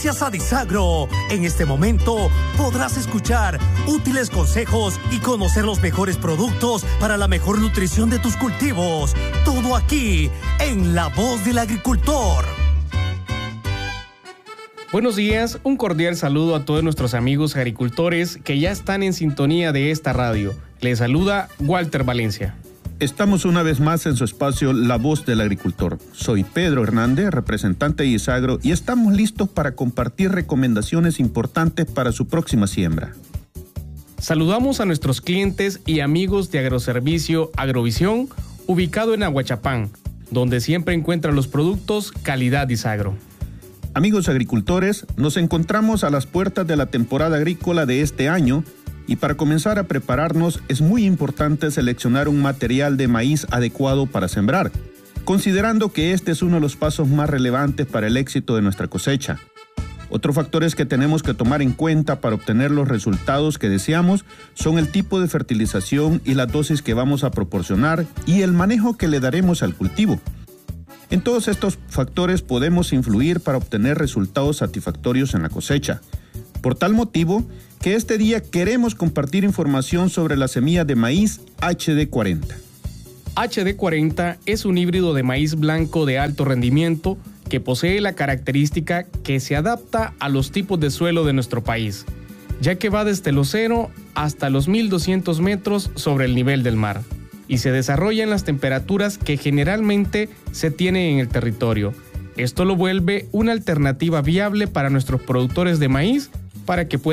Gracias a Disagro, en este momento podrás escuchar útiles consejos y conocer los mejores productos para la mejor nutrición de tus cultivos. Todo aquí, en La Voz del Agricultor. Buenos días, un cordial saludo a todos nuestros amigos agricultores que ya están en sintonía de esta radio. Les saluda Walter Valencia. Estamos una vez más en su espacio La Voz del Agricultor. Soy Pedro Hernández, representante de Disagro, y estamos listos para compartir recomendaciones importantes para su próxima siembra. Saludamos a nuestros clientes y amigos de Agroservicio Agrovisión, ubicado en Aguachapán, donde siempre encuentran los productos calidad Disagro. Amigos agricultores, nos encontramos a las puertas de la temporada agrícola de este año, y para comenzar a prepararnos es muy importante seleccionar un material de maíz adecuado para sembrar, considerando que este es uno de los pasos más relevantes para el éxito de nuestra cosecha. Otros factores que tenemos que tomar en cuenta para obtener los resultados que deseamos son el tipo de fertilización y la dosis que vamos a proporcionar y el manejo que le daremos al cultivo. En todos estos factores podemos influir para obtener resultados satisfactorios en la cosecha. Por tal motivo, que este día queremos compartir información sobre la semilla de maíz HD40. HD40 es un híbrido de maíz blanco de alto rendimiento que posee la característica que se adapta a los tipos de suelo de nuestro país, ya que va desde los 0 hasta los 1200 metros sobre el nivel del mar y se desarrolla en las temperaturas que generalmente se tienen en el territorio. Esto lo vuelve una alternativa viable para nuestros productores de maíz para que puedan